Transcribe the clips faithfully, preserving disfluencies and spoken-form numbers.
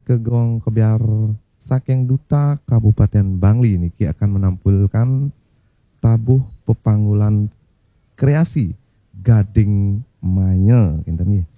Sekegong Kebiar Sakeng Duta Kabupaten Bangli niki akan menampilkan tabuh pepanggulan kreasi Gading Maya kinten nggih.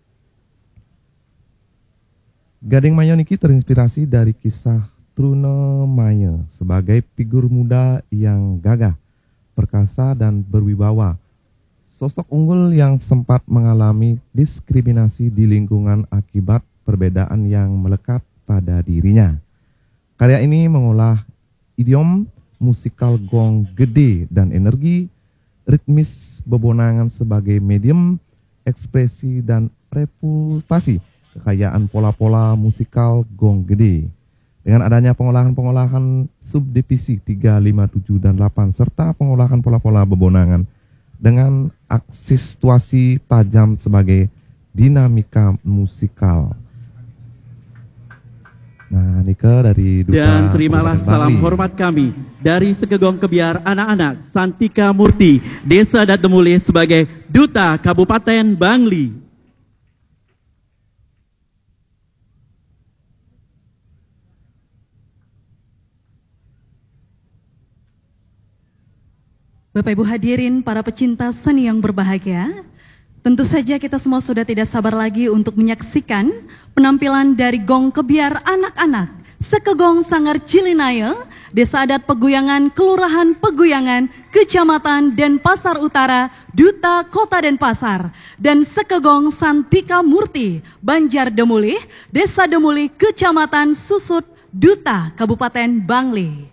Gading Maya niki terinspirasi dari kisah Truna Maya sebagai figur muda yang gagah, perkasa dan berwibawa. Sosok unggul yang sempat mengalami diskriminasi di lingkungan akibat perbedaan yang melekat pada dirinya. Karya ini mengolah idiom musikal gong gede dan energi, ritmis bebonangan sebagai medium, ekspresi dan reputasi kekayaan pola-pola musikal gong gede. Dengan adanya pengolahan-pengolahan subdivisi tiga, lima, tujuh, dan delapan serta pengolahan pola-pola bebonangan dengan aksentuasi tajam sebagai dinamika musikal. Nah, Nika dari Duta Dan terimalah salam hormat kami dari Sekegong Kebiar Anak-anak Santika Murti, Desa Datemuli sebagai Duta Kabupaten Bangli. Bapak Ibu hadirin, para pecinta seni yang berbahagia, tentu saja kita semua sudah tidak sabar lagi untuk menyaksikan penampilan dari Gong Kebiar Anak-anak Sekegong Sanggar Cilinaya, Desa Adat Peguyangan, Kelurahan Peguyangan, Kecamatan Denpasar Utara, Duta Kota Denpasar, dan Sekegong Santika Murti, Banjar Demulih, Desa Demulih, Kecamatan Susut, Duta Kabupaten Bangli.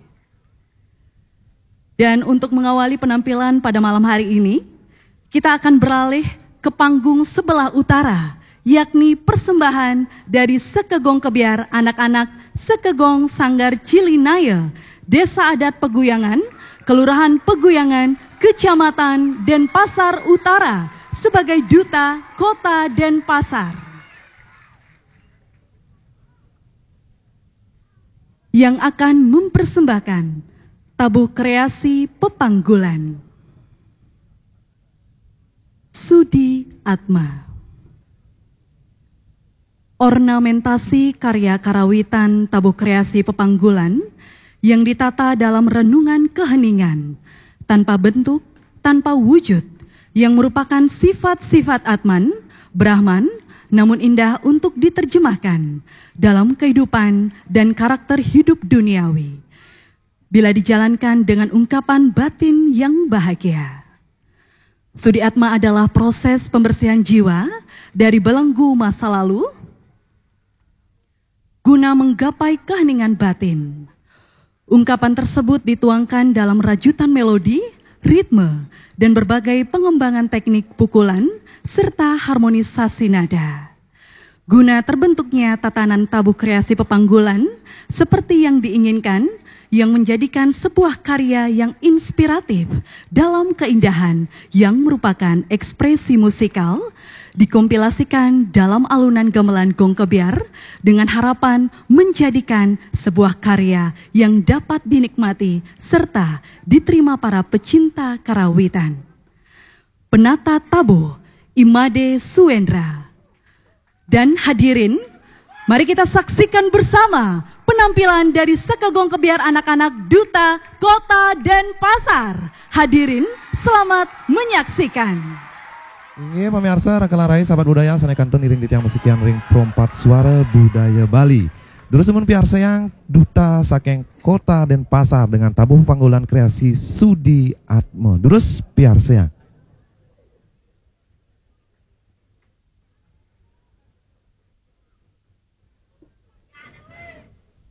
Dan untuk mengawali penampilan pada malam hari ini, kita akan beralih ke panggung sebelah utara, yakni persembahan dari Sekegong Kebiar Anak-anak Sekegong Sanggar Cilinaya, Desa Adat Peguyangan, Kelurahan Peguyangan, Kecamatan Denpasar Utara, sebagai Duta Kota Denpasar. Yang akan mempersembahkan tabuh kreasi pepanggulan. Sudi Atma. Ornamentasi karya karawitan tabuh kreasi pepanggulan yang ditata dalam renungan keheningan, tanpa bentuk, tanpa wujud, yang merupakan sifat-sifat Atman, Brahman, namun indah untuk diterjemahkan dalam kehidupan dan karakter hidup duniawi, bila dijalankan dengan ungkapan batin yang bahagia. Sudi Atma adalah proses pembersihan jiwa dari belenggu masa lalu guna menggapai keheningan batin. Ungkapan tersebut dituangkan dalam rajutan melodi, ritme, dan berbagai pengembangan teknik pukulan serta harmonisasi nada. Guna terbentuknya tatanan tabuh kreasi pepanggulan seperti yang diinginkan, yang menjadikan sebuah karya yang inspiratif dalam keindahan yang merupakan ekspresi musikal, dikompilasikan dalam alunan gamelan Gong Kebiar dengan harapan menjadikan sebuah karya yang dapat dinikmati serta diterima para pecinta karawitan. Penata tabuh Imade Suendra. Dan hadirin, mari kita saksikan bersama penampilan dari Sekegong Kebiar Anak-anak Duta Kota Denpasar. Hadirin, selamat menyaksikan. Ini pemirsa Rakelarai sahabat budaya sanekantun iring di tiang musikian ring perompat suara budaya Bali. Dulu semun piarsa yang Duta Sakeng Kota Denpasar dengan tabuh panggulan kreasi Sudi Atma. Durus piarsa yang